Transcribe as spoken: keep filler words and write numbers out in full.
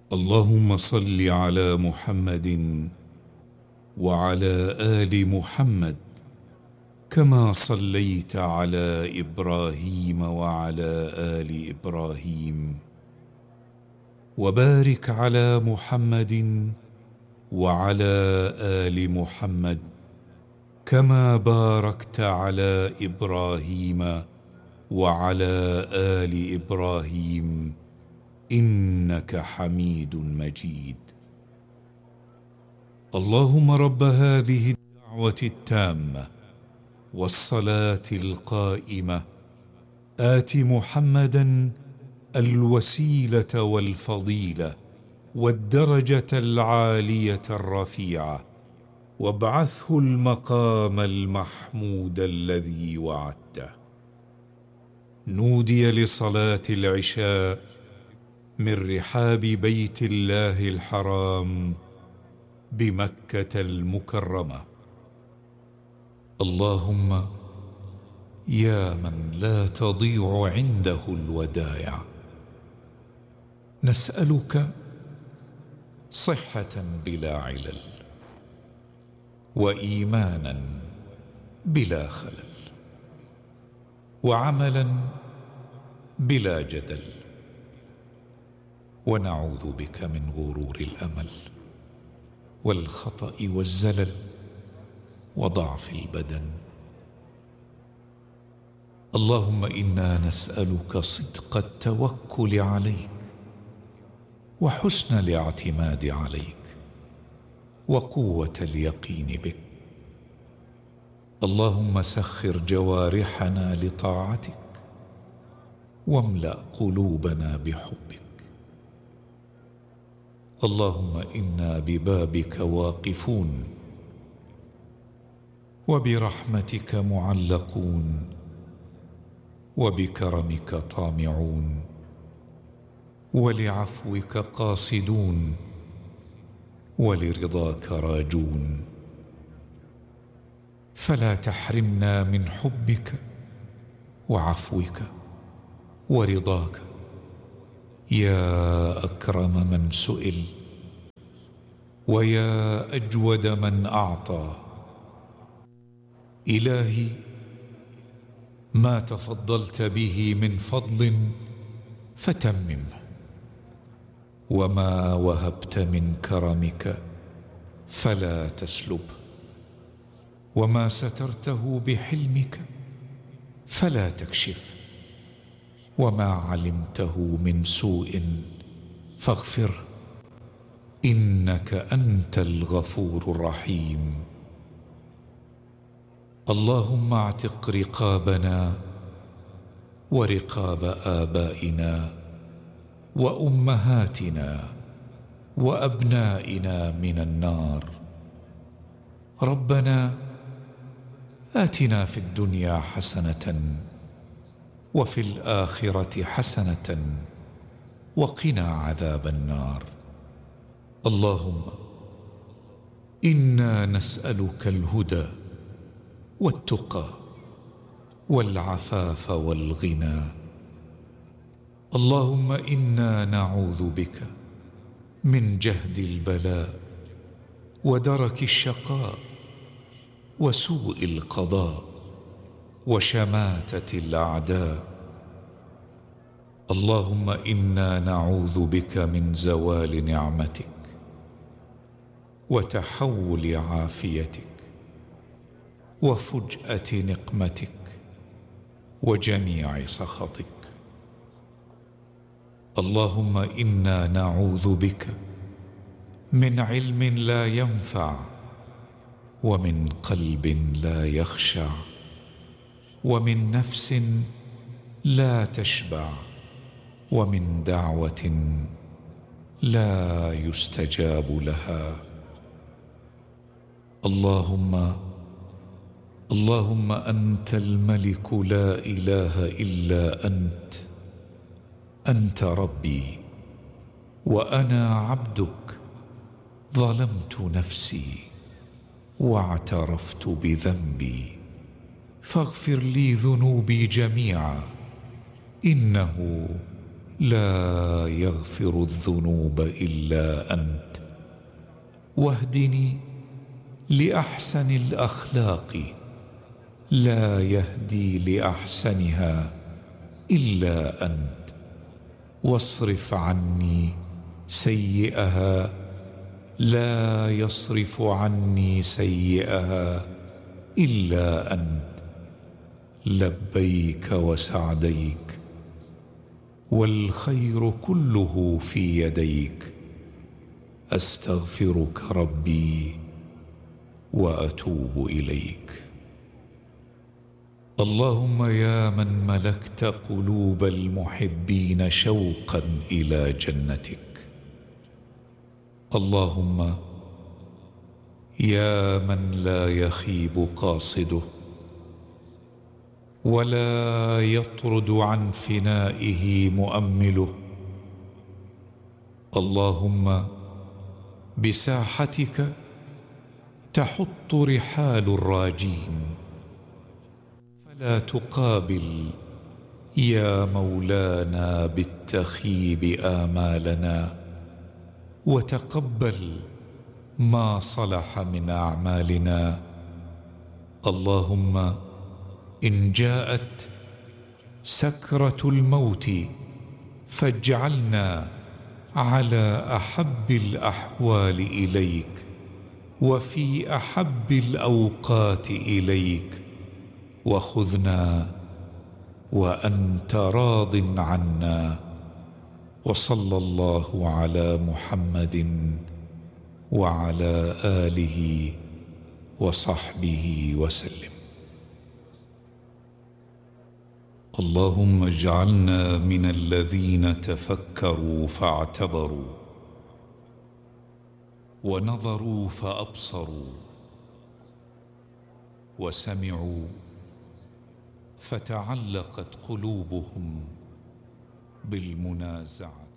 اللهم صل على محمد وعلى آل محمد كما صليت على إبراهيم وعلى آل إبراهيم، وبارك على محمد وعلى آل محمد كما باركت على إبراهيم وعلى آل إبراهيم إنك حميد مجيد. اللهم رب هذه الدعوة التامة والصلاة القائمة آت محمدا الوسيلة والفضيلة والدرجة العالية الرفيعة، وابعثه المقام المحمود الذي وعدته. نودي لصلاة العشاء من رحاب بيت الله الحرام بمكة المكرمة. اللهم يا من لا تضيع عنده الودائع، نسألك صحة بلا علل، وإيمانا بلا خلل، وعملا بلا جدل، ونعوذ بك من غرور الأمل والخطأ والزلل وضعف البدن. اللهم إنا نسألك صدق التوكل عليك، وحسن الاعتماد عليك، وقوة اليقين بك. اللهم سخر جوارحنا لطاعتك، واملأ قلوبنا بحبك. اللهم إنا ببابك واقفون، وبرحمتك معلقون، وبكرمك طامعون، ولعفوك قاصدون، ولرضاك راجون. فلا تحرمنا من حبك وعفوك ورضاك يا أكرم من سئل، ويا أجود من أعطى. إلهي، ما تفضلت به من فضل فتممه، وما وهبت من كرمك فلا تسلبه، وما سترته بحلمك فلا تكشفه، وما علمته من سوء فاغفره، إنك أنت الغفور الرحيم. اللهم اعتق رقابنا ورقاب آبائنا وأمهاتنا وأبنائنا من النار. ربنا آتنا في الدنيا حسنة وفي الآخرة حسنة وقنا عذاب النار. اللهم إنا نسألك الهدى والتقى والعفاف والغنى. اللهم إنا نعوذ بك من جهد البلاء ودرك الشقاء وسوء القضاء وشماتة الأعداء. اللهم إنا نعوذ بك من زوال نعمتك وتحول عافيتك وفجأة نقمتك وجميع سخطك. اللهم إنا نعوذ بك من علم لا ينفع، ومن قلب لا يخشع، ومن نفس لا تشبع، ومن دعوة لا يستجاب لها. اللهم اللهم أنت الملك لا إله إلا أنت. أنت ربي وأنا عبدك، ظلمت نفسي واعترفت بذنبي، فاغفر لي ذنوبي جميعا، إنه لا يغفر الذنوب إلا أنت، واهدني لأحسن الأخلاق، لا يهدي لأحسنها إلا أنت، واصرف عني سيئها، لا يصرف عني سيئها إلا أنت. لبيك وسعديك، والخير كله في يديك، أستغفرك ربي وأتوب إليك. اللهم يا من ملكت قلوب المحبين شوقا إلى جنتك، اللهم يا من لا يخيب قاصده ولا يطرد عن فنائه مؤمله، اللهم بساحتك تحط رحال الراجين، فلا تقابل يا مولانا بالتخيب آمالنا، وتقبل ما صلح من أعمالنا. اللهم إن جاءت سكرة الموت فاجعلنا على أحب الأحوال إليك، وفي أحب الأوقات إليك، وخذنا وأنت راض عنا. وصلى الله على محمد وعلى آله وصحبه وسلم. اللهم اجعلنا من الذين تفكروا فاعتبروا، ونظروا فأبصروا، وسمعوا فتعلقت قلوبهم بالمنازعة.